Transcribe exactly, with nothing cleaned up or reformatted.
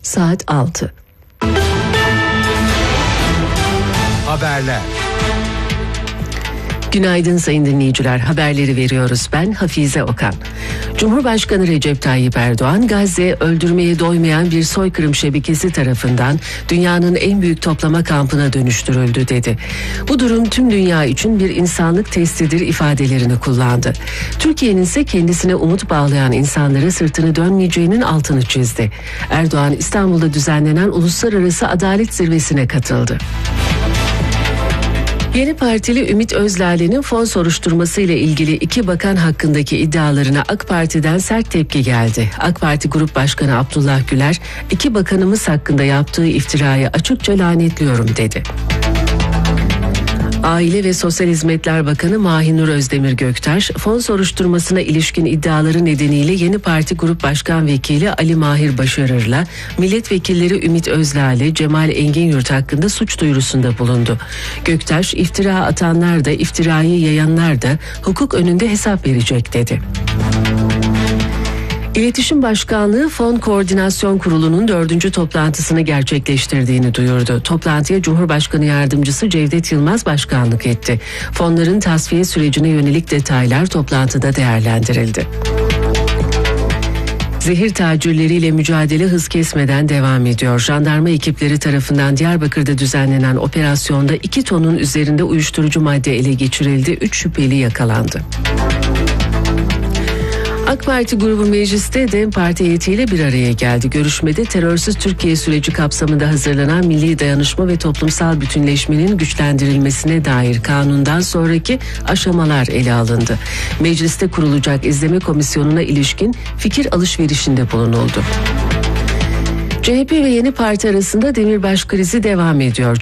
Saat altı. Haberler. Günaydın sayın dinleyiciler, haberleri veriyoruz. Ben Hafize Okan. Cumhurbaşkanı Recep Tayyip Erdoğan, Gazze öldürmeye doymayan bir soykırım şebekesi tarafından dünyanın en büyük toplama kampına dönüştürüldü dedi. Bu durum tüm dünya için bir insanlık testidir ifadelerini kullandı. Türkiye'nin ise kendisine umut bağlayan insanlara sırtını dönmeyeceğinin altını çizdi. Erdoğan, İstanbul'da düzenlenen Uluslararası Adalet Zirvesi'ne katıldı. Yeni Partili Ümit Özlale'nin fon soruşturması ile ilgili iki bakan hakkındaki iddialarına AK Parti'den sert tepki geldi. AK Parti Grup Başkanı Abdullah Güler, iki bakanımız hakkında yaptığı iftirayı açıkça lanetliyorum dedi. Aile ve Sosyal Hizmetler Bakanı Mahinur Özdemir Göktaş, fon soruşturmasına ilişkin iddiaları nedeniyle Yeni Parti Grup Başkan Vekili Ali Mahir Başarır'la milletvekilleri Ümit Özlale, Cemal Enginyurt hakkında suç duyurusunda bulundu. Göktaş, iftira atanlar da iftirayı yayanlar da hukuk önünde hesap verecek dedi. İletişim Başkanlığı Fon Koordinasyon Kurulu'nun dördüncü toplantısını gerçekleştirdiğini duyurdu. Toplantıya Cumhurbaşkanı Yardımcısı Cevdet Yılmaz başkanlık etti. Fonların tasfiye sürecine yönelik detaylar toplantıda değerlendirildi. Zehir tacirleriyle mücadele hız kesmeden devam ediyor. Jandarma ekipleri tarafından Diyarbakır'da düzenlenen operasyonda iki tonun üzerinde uyuşturucu madde ele geçirildi. Üç şüpheli yakalandı. AK Parti grubu mecliste DEM Parti heyetiyle bir araya geldi. Görüşmede terörsüz Türkiye süreci kapsamında hazırlanan Milli Dayanışma ve Toplumsal Bütünleşmenin güçlendirilmesine dair kanundan sonraki aşamalar ele alındı. Mecliste kurulacak izleme komisyonuna ilişkin fikir alışverişinde bulunuldu. C H P ve Yeni Parti arasında demirbaş krizi devam ediyor.